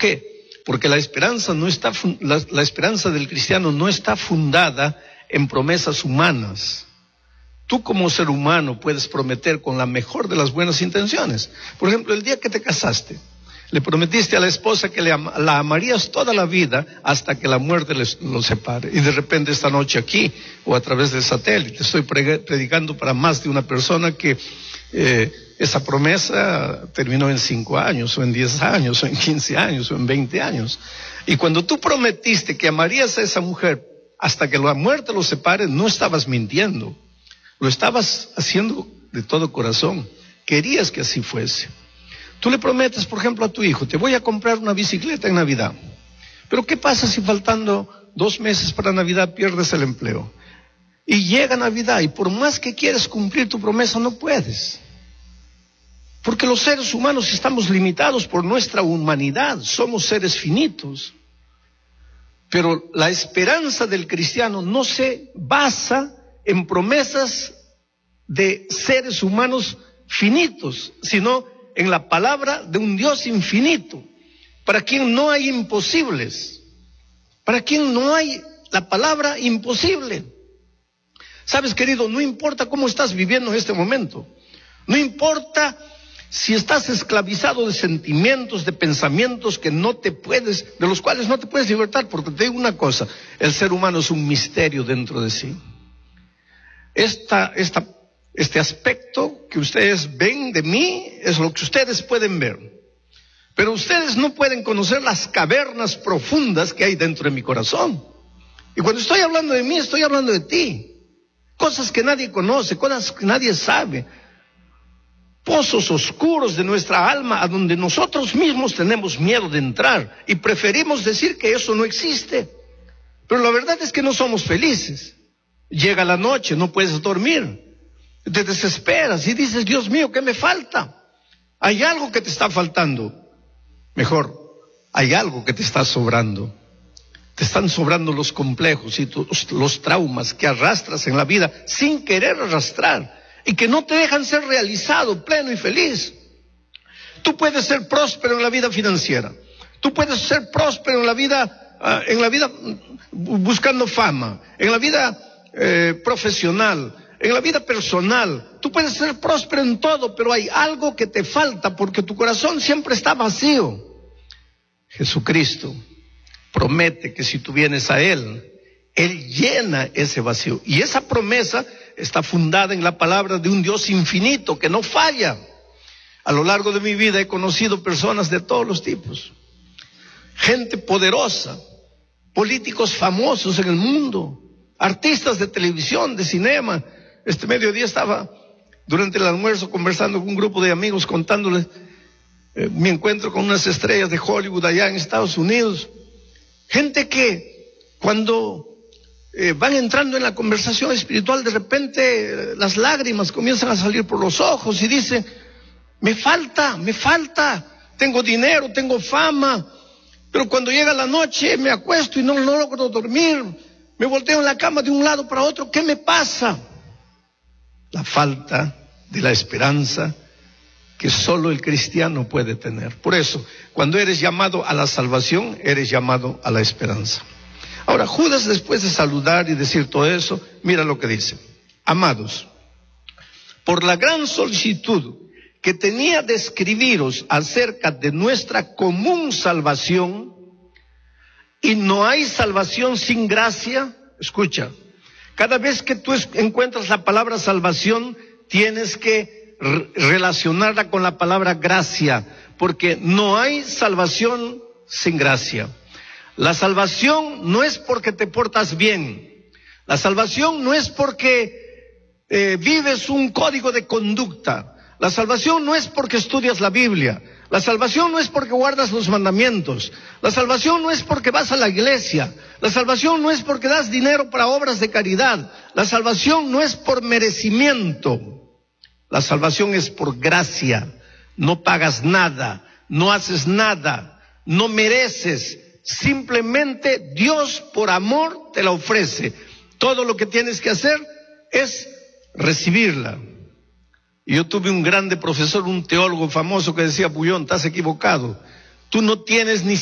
qué? Porque la esperanza la esperanza del cristiano no está fundada en promesas humanas. Tú como ser humano puedes prometer con la mejor de las buenas intenciones. Por ejemplo, el día que te casaste, le prometiste a la esposa que la amarías toda la vida hasta que la muerte los separe. Y de repente esta noche aquí, o a través del satélite, estoy predicando para más de una persona que esa promesa terminó en 5 años, o en 10 años, o en 15 años, o en 20 años. Y cuando tú prometiste que amarías a esa mujer hasta que la muerte los separe, no estabas mintiendo. Lo estabas haciendo de todo corazón. Querías que así fuese. Tú le prometes, por ejemplo, a tu hijo, te voy a comprar una bicicleta en Navidad. Pero ¿qué pasa si faltando 2 meses para Navidad pierdes el empleo? Y llega Navidad y por más que quieres cumplir tu promesa, no puedes. Porque los seres humanos estamos limitados por nuestra humanidad, somos seres finitos. Pero la esperanza del cristiano no se basa en promesas de seres humanos finitos, sino en la palabra de un Dios infinito, para quien no hay imposibles, para quien no hay la palabra imposible. Sabes, querido, no importa cómo estás viviendo en este momento, no importa si estás esclavizado de sentimientos, de pensamientos de los cuales no te puedes libertar, porque te digo una cosa, el ser humano es un misterio dentro de sí. Este aspecto que ustedes ven de mí es lo que ustedes pueden ver. Pero ustedes no pueden conocer las cavernas profundas que hay dentro de mi corazón. Y cuando estoy hablando de mí, estoy hablando de ti. Cosas que nadie conoce, cosas que nadie sabe. Pozos oscuros de nuestra alma a donde nosotros mismos tenemos miedo de entrar y preferimos decir que eso no existe. Pero la verdad es que no somos felices. Llega la noche, no puedes dormir, te desesperas y dices, Dios mío, ¿qué me falta? Hay algo que te está faltando. Mejor, hay algo que te está sobrando. Te están sobrando los complejos y los traumas que arrastras en la vida sin querer arrastrar y que no te dejan ser realizado, pleno y feliz. Tú puedes ser próspero en la vida financiera. Tú puedes ser próspero en la vida buscando fama, en la vida profesional, en la vida personal. Tú puedes ser próspero en todo, pero hay algo que te falta porque tu corazón siempre está vacío. Jesucristo promete que si tú vienes a Él, Él llena ese vacío. Y esa promesa está fundada en la palabra de un Dios infinito que no falla. A lo largo de mi vida he conocido personas de todos los tipos. Gente poderosa, políticos famosos en el mundo, artistas de televisión, de cinema. Este mediodía estaba durante el almuerzo conversando con un grupo de amigos, contándoles mi encuentro con unas estrellas de Hollywood allá en Estados Unidos. Gente que cuando van entrando en la conversación espiritual, de repente las lágrimas comienzan a salir por los ojos y dicen, me falta, tengo dinero, tengo fama, pero cuando llega la noche me acuesto y no logro dormir, me volteo en la cama de un lado para otro, ¿qué me pasa? La falta de la esperanza que solo el cristiano puede tener. Por eso, cuando eres llamado a la salvación, eres llamado a la esperanza. Ahora, Judas, después de saludar y decir todo eso, mira lo que dice. Amados, por la gran solicitud que tenía de escribiros acerca de nuestra común salvación, y no hay salvación sin gracia. Escucha, cada vez que tú encuentras la palabra salvación, tienes que relacionarla con la palabra gracia, porque no hay salvación sin gracia. La salvación no es porque te portas bien. La salvación no es porque vives un código de conducta. La salvación no es porque estudias la Biblia. La salvación no es porque guardas los mandamientos. La salvación no es porque vas a la iglesia. La salvación no es porque das dinero para obras de caridad. La salvación no es por merecimiento. La salvación es por gracia. No pagas nada, no haces nada, no mereces. Simplemente Dios por amor te la ofrece. Todo lo que tienes que hacer es recibirla. Y yo tuve un grande profesor, un teólogo famoso que decía, Bullón, estás equivocado. Tú no tienes ni